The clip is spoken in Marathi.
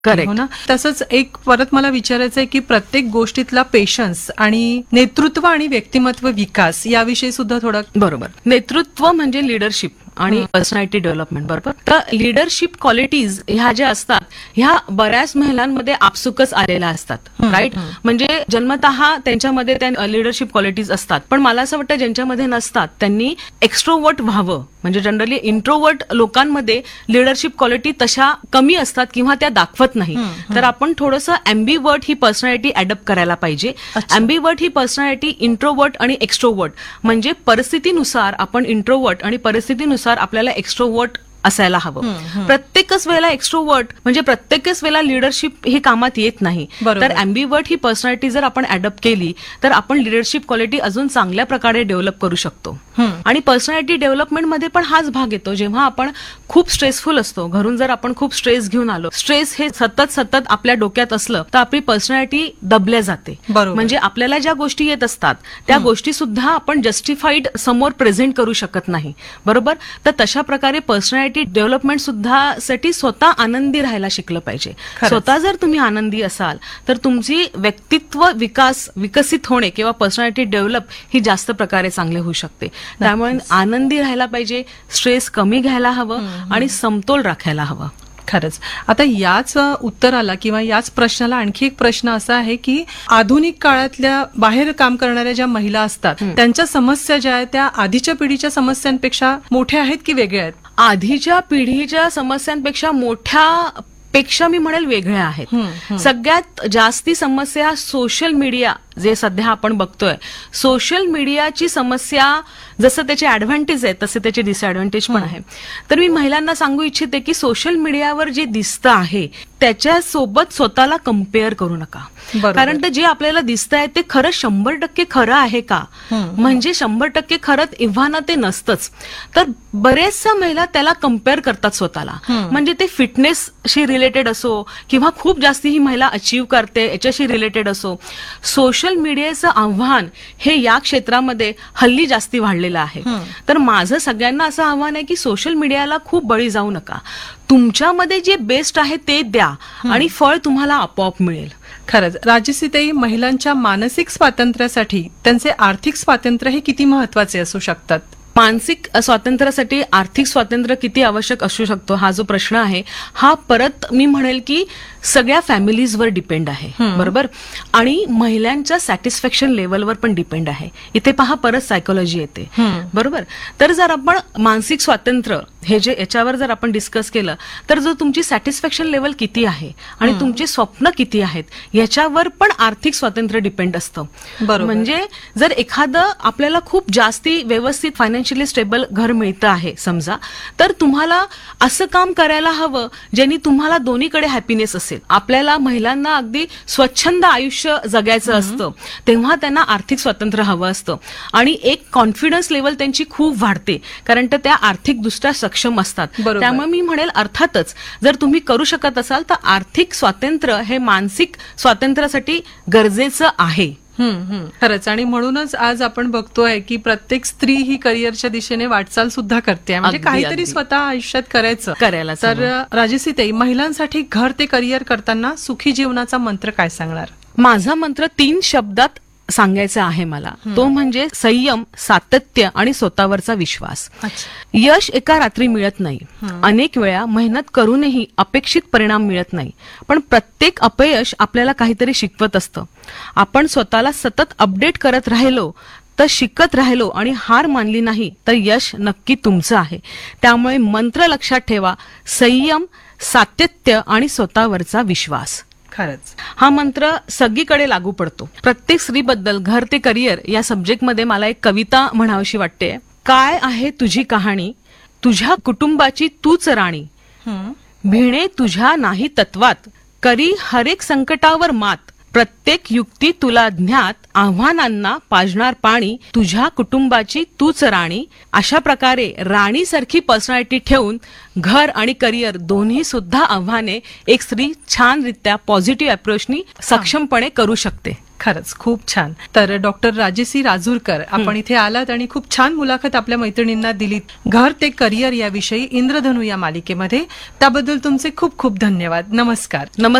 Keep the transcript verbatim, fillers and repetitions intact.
Correct. हो ना. तसंच एक परत मला विचारायचं आहे की प्रत्येक गोष्टीतला पेशन्स आणि नेतृत्व आणि व्यक्तिमत्व विकास याविषयी सुद्धा थोडं. बरोबर. नेतृत्व म्हणजे लिडरशिप आणि पर्सनॅलिटी डेव्हलपमेंट. बरोबर. तर लिडरशिप क्वालिटीज ह्या ज्या असतात ह्या बऱ्याच महिलांमध्ये आपसुकच आलेल्या असतात. राईट. म्हणजे जन्मतः त्यांच्यामध्ये त्या लिडरशिप क्वालिटीज असतात, पण मला असं वाटतं ज्यांच्यामध्ये नसतात त्यांनी एक्स्ट्रोवर्ट व्हावं. म्हणजे जनरली इंट्रोवर्ट लोकांमध्ये लिडरशिप क्वालिटी तशा कमी असतात किंवा त्या दाखवत नाही. तर आपण थोडंसं अँबिवर्ट ही पर्सनॅलिटी अडॉप्ट करायला पाहिजे. अँबिवर्ट ही पर्सनॅलिटी इंट्रोवर्ट आणि एक्स्ट्रोवर्ट म्हणजे परिस्थितीनुसार आपण इंट्रोवर्ट आणि परिस्थितीनुसार आपल्याला एक्स्ट्रोवर्ट असायला हवं. प्रत्येकच वेळेला एक्स्ट्रोवर्ट म्हणजे प्रत्येकच वेळेला लिडरशिप ही कामात येत नाही. तर अँबिवर्ट ही पर्सनॅलिटी जर आपण अडॉप्ट केली तर आपण लिडरशिप क्वालिटी अजून चांगल्या प्रकारे डेव्हलप करू शकतो. आणि पर्सनॅलिटी डेव्हलपमेंटमध्ये पण हाच भाग येतो. जेव्हा आपण खूप स्ट्रेसफुल असतो, घरून जर आपण खूप स्ट्रेस घेऊन आलो, स्ट्रेस हे सतत सतत आपल्या डोक्यात असलं तर आपली पर्सनॅलिटी दबल्या जाते. म्हणजे आपल्याला ज्या गोष्टी येत असतात त्या गोष्टी सुद्धा आपण जस्टिफाईड समोर प्रेझेंट करू शकत नाही. बरोबर. तर तशा प्रकारे पर्सनॅलिटी डेव्हलपमेंट सुद्धा साठी स्वतः आनंदी राहायला शिकलं पाहिजे. स्वतः जर तुम्ही आनंदी असाल तर तुमची व्यक्तित्व विकास विकसित होणे किंवा पर्सनॅलिटी डेव्हलप ही जास्त प्रकारे चांगले होऊ शकते. त्यामुळे आनंदी राहायला पाहिजे, स्ट्रेस कमी घ्यायला हवं आणि समतोल राखायला हवा. खरंच. आता याच उत्तराला किंवा याच प्रश्नाला आणखी एक प्रश्न असा आहे की आधुनिक काळातल्या बाहेर काम करणाऱ्या ज्या महिला असतात त्यांच्या समस्या ज्या आहेत त्या आधीच्या पिढीच्या समस्यांपेक्षा मोठ्या आहेत की वेगळ्या आहेत? आधीच्या पिढीच्या समस्यांपेक्षा मोठ्या पेक्षा मी म्हणेल वेगळ्या आहेत. सगळ्यात जास्ती समस्या सोशल मीडिया जे सध्या आपण बघतोय, सोशल मीडियाची समस्या जसं त्याचे ऍडव्हान्टेज आहे तसे त्याचे डिसएडव्हान्टेज पण आहे. तर मी महिलांना सांगू इच्छिते की सोशल मीडियावर जे दिसतं आहे त्याच्यासोबत स्वतःला कम्पेअर करू नका. कारण ते जे आपल्याला दिसत आहे ते खरं शंभर टक्के खरं आहे का? म्हणजे शंभर टक्के खरंच इव्हाना ते नसतंच. तर बरेचशा महिला त्याला कम्पेअर करतात स्वतःला. म्हणजे ते फिटनेसशी रिलेटेड असो किंवा खूप जास्ती ही महिला अचीव्ह करते याच्याशी रिलेटेड असो, सोशल मीडियाचं आव्हान हे या क्षेत्रामध्ये हल्ली जास्ती वाढलेलं आहे. तर माझं सगळ्यांना असं आव्हान आहे की सोशल मीडियाला खूप बळी जाऊ नका. तुमच्यामध्ये जे बेस्ट आहे ते द्या आणि फळ तुम्हाला आपोआप मिळेल. खरंच. राजश्रीताई, महिलांच्या मानसिक स्वातंत्र्यासाठी त्यांचे आर्थिक स्वातंत्र्य हे किती महत्वाचे असू शकतात? मानसिक स्वातंत्र्यासाठी आर्थिक स्वातंत्र्य किती आवश्यक असू शकतो हा जो प्रश्न आहे हा परत मी म्हणेल की सगळ्या फॅमिलीजवर डिपेंड आहे. बरोबर. आणि महिलांच्या सॅटिस्फॅक्शन लेवलवर पण डिपेंड आहे. इथे पहा परत सायकोलॉजी येते. बरोबर. तर जर आपण मानसिक स्वातंत्र्य हे जे याच्यावर जर आपण डिस्कस केलं तर जो तुमची सॅटिस्फॅक्शन लेवल किती आहे आणि तुमची स्वप्न किती आहेत याच्यावर पण आर्थिक स्वातंत्र्य डिपेंड असतं. म्हणजे जर एखादं आपल्याला खूप जास्ती व्यवस्थित फायनान्शियली स्टेबल घर मिळतं आहे समजा, तर तुम्हाला असं काम करायला हवं ज्यांनी तुम्हाला दोन्हीकडे हॅपीनेस असेल. आपल्याला महिलांना अगदी स्वच्छंद आयुष्य जगायचं असतं तेव्हा त्यांना आर्थिक स्वातंत्र्य हवं असतं आणि एक कॉन्फिडन्स लेवल त्यांची खूप वाढते कारण तर त्या आर्थिकदृष्ट्या सक्षम असतात. त्यामुळे मी म्हणेल अर्थातच जर तुम्ही करू शकत असाल तर आर्थिक स्वातंत्र्य हे मानसिक स्वातंत्र्यासाठी गरजेचं आहे. खरंच. आणि म्हणूनच आज आपण बघतोय की प्रत्येक स्त्री ही करिअरच्या दिशेने वाटचाल सुद्धा करते. म्हणजे काहीतरी स्वतः आयुष्यात करायचं करायला. तर राजश्रीताई, महिलांसाठी घर ते करिअर करताना सुखी जीवनाचा मंत्र काय सांगणार? माझा मंत्र तीन शब्दात सांगायचा आहे मला. तो म्हणजे संयम, सातत्य आणि स्वतःवरचा विश्वास. यश एका रात्री मिळत नाही. अनेक वेळा मेहनत करूनही अपेक्षित परिणाम मिळत नाही. पण प्रत्येक अपयश आपल्याला काहीतरी शिकवत असतं. आपण स्वतःला सतत अपडेट करत राहिलो तर शिकत राहिलो आणि हार मानली नाही तर यश नक्की तुमचं आहे. त्यामुळे मंत्र लक्षात ठेवा, संयम, सातत्य आणि स्वतःवरचा विश्वास. खरंच हा मंत्र सगळीकडे लागू पडतो. प्रत्येक स्त्रीबद्दल घर ते करिअर या सब्जेक्टमध्ये मला एक कविता म्हणावीशी वाटते. काय आहे तुझी कहाणी, तुझ्या कुटुंबाची तूच राणी, भिणे तुझ्या नाही तत्वात, करी हरेक संकटावर मात, प्रत्येक युक्ती तुला ज्ञात, आव्हानांना पाजणार पाणी, तुझ्या कुटुंबाची तूच राणी. अशा प्रकारे राणीसारखी पर्सनॅलिटी ठेवून घर आणि करिअर दोन्ही सुद्धा आव्हाने एक स्त्री छानरित्या पॉझिटिव्ह अप्रोचनी सक्षमपणे करू शकते. खरंच खूप छान. तर डॉक्टर राजेसी राजूरकर, आपण इथे आलात आणि खूप छान मुलाखत आपल्या मैत्रिणींना दिलीत घर ते करिअर याविषयी इंद्रधनू या मालिकेमध्ये. त्याबद्दल तुमचे खूप खूप धन्यवाद. नमस्कार. नमस्कार.